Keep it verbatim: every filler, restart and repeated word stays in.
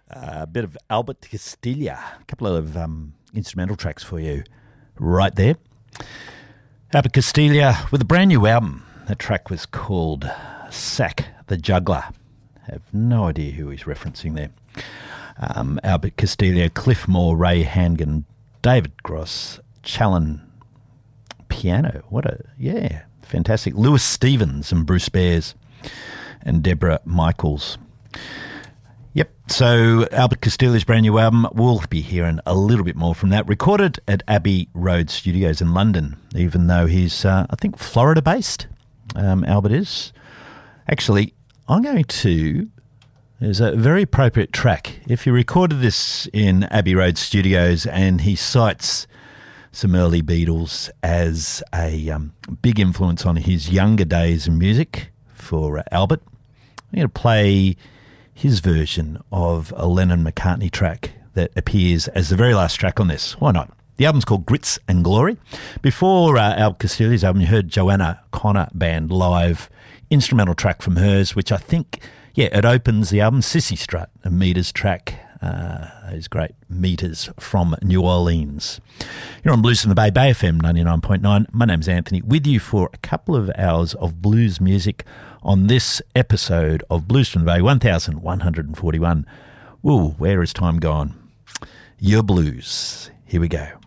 A bit of Albert Castilla, a couple of um, instrumental tracks for you right there. Albert Castilla with a brand new album. That track was called Sack the Juggler. I have no idea who he's referencing there. Um, Albert Castilla, Cliff Moore, Ray Hangan, David Gross, Challen piano. What a, yeah, fantastic. Lewis Stevens and Bruce Bears and Deborah Michaels. Yep, so Albert Castilla's brand new album, we'll be hearing a little bit more from that. Recorded at Abbey Road Studios in London, even though he's, uh, I think, Florida-based, um, Albert is. Actually, I'm going to, there's a very appropriate track. If he recorded this in Abbey Road Studios and he cites some early Beatles as a um, big influence on his younger days in music for uh, Albert, I'm going to play his version of a Lennon-McCartney track that appears as the very last track on this. Why not? The album's called Grits and Glory. Before uh, Albert Castilla's album, you heard Joanna Connor Band live instrumental track from hers, which I think, yeah, it opens the album. Sissy Strut, a Meters track. Uh, those great Meters from New Orleans. You're on Blues from the Bay, Bay F M ninety-nine point nine. My name's Anthony, with you for a couple of hours of blues music on this episode of Blues from the Bay, one thousand one hundred forty-one. Whoa, where has time gone? Your blues. Here we go.